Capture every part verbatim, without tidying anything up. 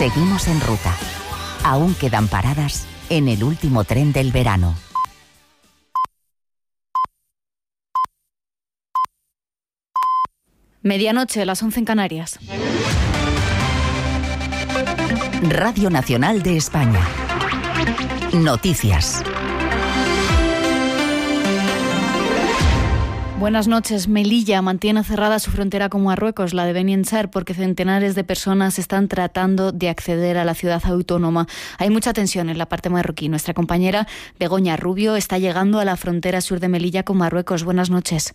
Seguimos en ruta. Aún quedan paradas en el último tren del verano. Medianoche, las once en Canarias. Radio Nacional de España. Noticias. Buenas noches. Melilla mantiene cerrada su frontera con Marruecos, la de Benienser, porque centenares de personas están tratando de acceder a la ciudad autónoma. Hay mucha tensión en la parte marroquí. Nuestra compañera Begoña Rubio está llegando a la frontera sur de Melilla con Marruecos. Buenas noches.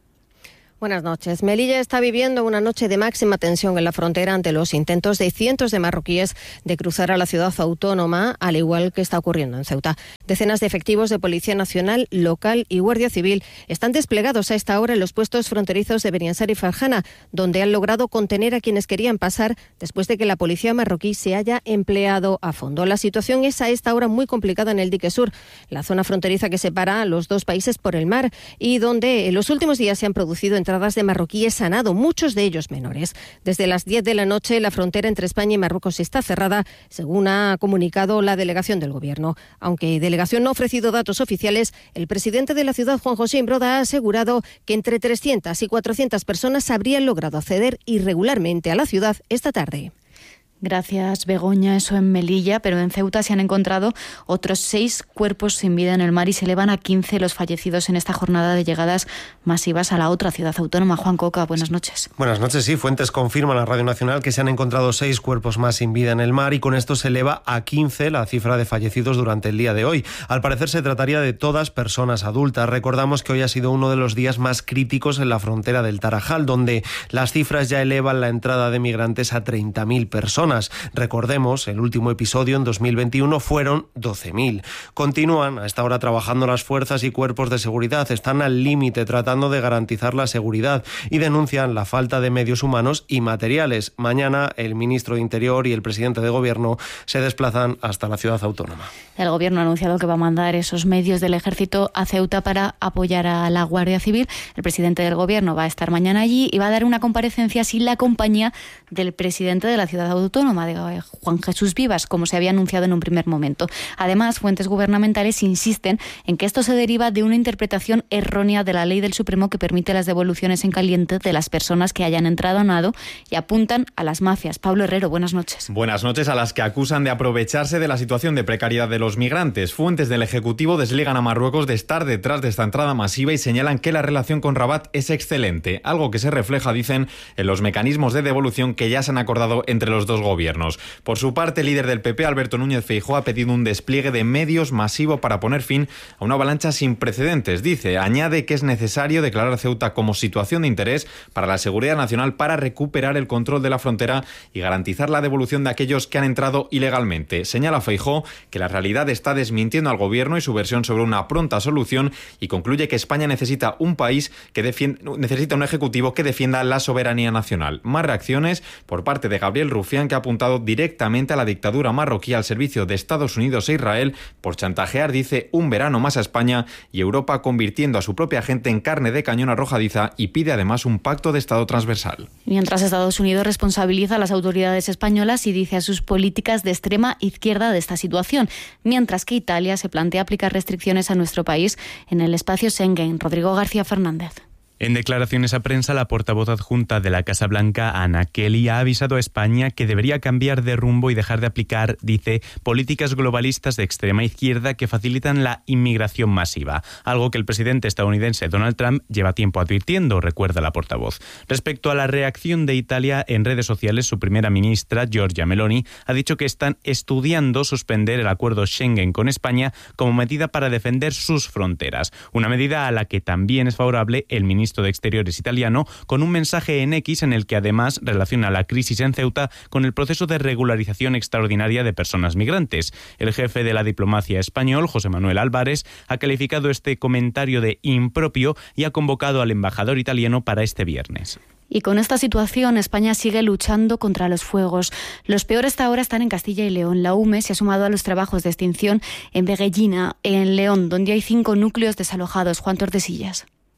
Buenas noches. Melilla está viviendo una noche de máxima tensión en la frontera ante los intentos de cientos de marroquíes de cruzar a la ciudad autónoma, al igual que está ocurriendo en Ceuta. Decenas de efectivos de Policía Nacional, local y Guardia Civil están desplegados a esta hora en los puestos fronterizos de Benienser y Farjana, donde han logrado contener a quienes querían pasar después de que la policía marroquí se haya empleado a fondo. La situación es a esta hora muy complicada en el dique sur, la zona fronteriza que separa a los dos países por el mar y donde en los últimos días se han producido entradas de marroquíes sanado, muchos de ellos menores. Desde las diez de la noche la frontera entre España y Marruecos está cerrada, según ha comunicado la delegación del Gobierno. Aunque la delegación no ha ofrecido datos oficiales, el presidente de la ciudad, Juan José Imbroda, ha asegurado que entre trescientas y cuatrocientas personas habrían logrado acceder irregularmente a la ciudad esta tarde. Gracias, Begoña. Eso en Melilla, pero en Ceuta se han encontrado otros seis cuerpos sin vida en el mar y se elevan a quince los fallecidos en esta jornada de llegadas masivas a la otra ciudad autónoma. Juan Coca, buenas noches. Buenas noches, sí. Fuentes confirman a Radio Nacional que se han encontrado seis cuerpos más sin vida en el mar y con esto se eleva a quince la cifra de fallecidos durante el día de hoy. Al parecer se trataría de todas personas adultas. Recordamos que hoy ha sido uno de los días más críticos en la frontera del Tarajal, donde las cifras ya elevan la entrada de migrantes a treinta mil personas. Recordemos, el último episodio en dos mil veintiuno fueron doce mil. Continúan a esta hora trabajando las fuerzas y cuerpos de seguridad. Están al límite tratando de garantizar la seguridad y denuncian la falta de medios humanos y materiales. Mañana el ministro de Interior y el presidente de Gobierno se desplazan hasta la ciudad autónoma. El Gobierno ha anunciado que va a mandar esos medios del Ejército a Ceuta para apoyar a la Guardia Civil. El presidente del Gobierno va a estar mañana allí y va a dar una comparecencia sin la compañía del presidente de la ciudad autónoma, de Juan Jesús Vivas, como se había anunciado en un primer momento. Además, fuentes gubernamentales insisten en que esto se deriva de una interpretación errónea de la ley del Supremo que permite las devoluciones en caliente de las personas que hayan entrado a nado y apuntan a las mafias. Pablo Herrero, buenas noches. Buenas noches. A las que acusan de aprovecharse de la situación de precariedad de los migrantes. Fuentes del Ejecutivo desligan a Marruecos de estar detrás de esta entrada masiva y señalan que la relación con Rabat es excelente, algo que se refleja, dicen, en los mecanismos de devolución que ya se han acordado entre los dos gobiernos. Por su parte, el líder del P P, Alberto Núñez Feijóo, ha pedido un despliegue de medios masivo para poner fin a una avalancha sin precedentes. Dice, añade que es necesario declarar Ceuta como situación de interés para la seguridad nacional para recuperar el control de la frontera y garantizar la devolución de aquellos que han entrado ilegalmente. Señala Feijóo que la realidad está desmintiendo al gobierno y su versión sobre una pronta solución y concluye que España necesita un país que defienda, necesita un ejecutivo que defienda la soberanía nacional. Más reacciones por parte de Gabriel Rufián, que ha apuntado directamente a la dictadura marroquí al servicio de Estados Unidos e Israel por chantajear, dice, un verano más a España y Europa, convirtiendo a su propia gente en carne de cañón arrojadiza, y pide además un pacto de Estado transversal. Mientras Estados Unidos responsabiliza a las autoridades españolas y dice a sus políticas de extrema izquierda de esta situación, mientras que Italia se plantea aplicar restricciones a nuestro país en el espacio Schengen. Rodrigo García Fernández. En declaraciones a prensa, la portavoz adjunta de la Casa Blanca, Anna Kelly, ha avisado a España que debería cambiar de rumbo y dejar de aplicar, dice, políticas globalistas de extrema izquierda que facilitan la inmigración masiva, algo que el presidente estadounidense Donald Trump lleva tiempo advirtiendo, recuerda la portavoz. Respecto a la reacción de Italia, en redes sociales, su primera ministra, Giorgia Meloni, ha dicho que están estudiando suspender el acuerdo Schengen con España como medida para defender sus fronteras, una medida a la que también es favorable el ministro de Exteriores italiano, con un mensaje en X en el que además relaciona la crisis en Ceuta con el proceso de regularización extraordinaria de personas migrantes. El jefe de la diplomacia español, José Manuel Álvarez, ha calificado este comentario de impropio y ha convocado al embajador italiano para este viernes. Y con esta situación, España sigue luchando contra los fuegos. Los peores hasta ahora están en Castilla y León. La U M E se ha sumado a los trabajos de extinción en Veguellina, en León, donde hay cinco núcleos desalojados. Juan Tordesillas.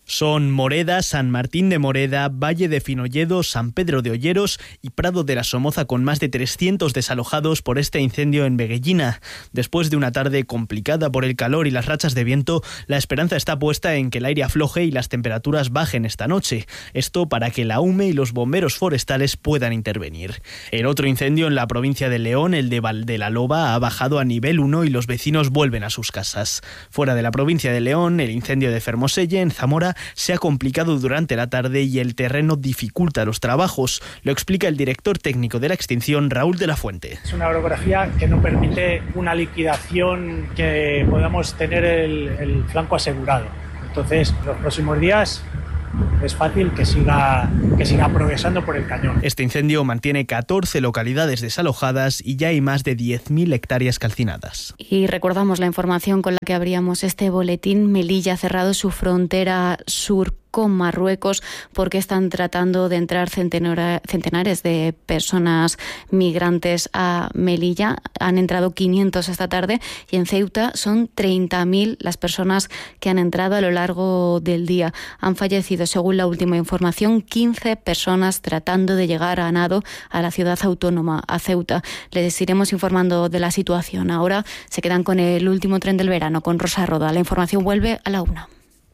Son Moreda, San Martín de Moreda, Valle de Finolledo, San Pedro de Olleros y Prado de la Somoza, con más de trescientos desalojados por este incendio en Veguellina. Después de una tarde complicada por el calor y las rachas de viento, la esperanza está puesta en que el aire afloje y las temperaturas bajen esta noche. Esto para que la U M E y los bomberos forestales puedan intervenir. El otro incendio en la provincia de León, el de Valdelaloba, ha bajado a nivel uno y los vecinos vuelven a sus casas. Fuera de la provincia de León, el incendio de Fermoselle, en Zamora, se ha complicado durante la tarde y el terreno dificulta los trabajos. Lo explica el director técnico de la extinción, Raúl de la Fuente. Es una orografía que no permite una liquidación que podamos tener el, el flanco asegurado. Entonces, los próximos días es fácil que siga, que siga progresando por el cañón. Este incendio mantiene catorce localidades desalojadas y ya hay más de diez mil hectáreas calcinadas. Y recordamos la información con la que abríamos este boletín. Melilla ha cerrado su frontera sur con Marruecos porque están tratando de entrar centenares de personas migrantes a Melilla. Han entrado quinientos esta tarde y en Ceuta son treinta mil las personas que han entrado a lo largo del día. Han fallecido, según la última información, quince personas tratando de llegar a nado a la ciudad autónoma, a Ceuta. Les iremos informando de la situación. Ahora se quedan con el último tren del verano, con Rosa Roda. La información vuelve a la una.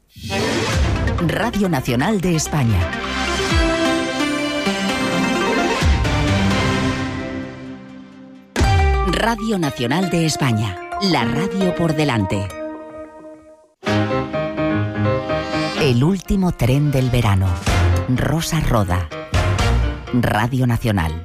Radio Nacional de España. Radio Nacional de España. La radio por delante. El último tren del verano. Rosa Roda. Radio Nacional.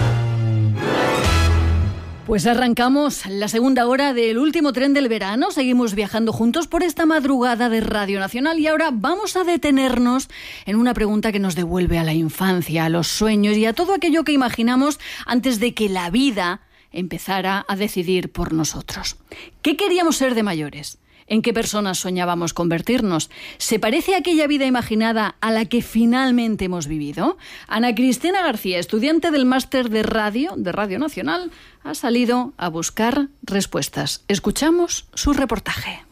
Pues arrancamos la segunda hora del último tren del verano. Seguimos viajando juntos por esta madrugada de Radio Nacional y ahora vamos a detenernos en una pregunta que nos devuelve a la infancia, a los sueños y a todo aquello que imaginamos antes de que la vida empezara a decidir por nosotros. ¿Qué queríamos ser de mayores? ¿En qué personas soñábamos convertirnos? ¿Se parece a aquella vida imaginada a la que finalmente hemos vivido? Ana Cristina García, estudiante del máster de radio de Radio Nacional, ha salido a buscar respuestas. Escuchamos su reportaje.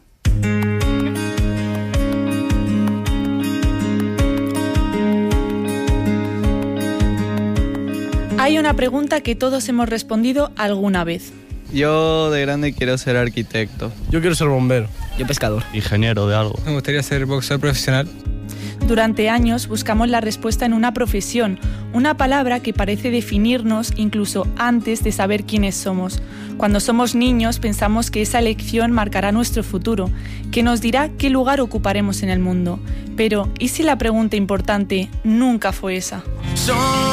Hay una pregunta que todos hemos respondido alguna vez. Yo de grande quiero ser arquitecto. Yo quiero ser bombero. Yo pescador. Ingeniero de algo. Me gustaría ser boxeador profesional. Durante años buscamos la respuesta en una profesión, una palabra que parece definirnos incluso antes de saber quiénes somos. Cuando somos niños pensamos que esa elección marcará nuestro futuro, que nos dirá qué lugar ocuparemos en el mundo. Pero, ¿y si la pregunta importante nunca fue esa?